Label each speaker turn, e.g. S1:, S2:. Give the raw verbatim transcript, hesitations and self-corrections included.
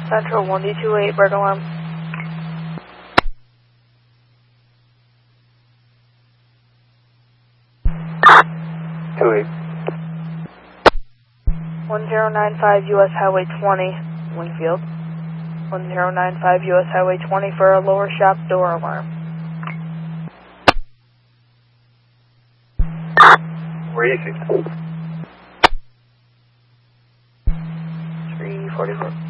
S1: Central one D two eight, break alarm.
S2: two eight.
S1: one zero nine five U S Highway twenty, Wingfield. one zero nine five U S Highway twenty for a lower shop door alarm.
S2: Where are you six?
S1: three forty-four.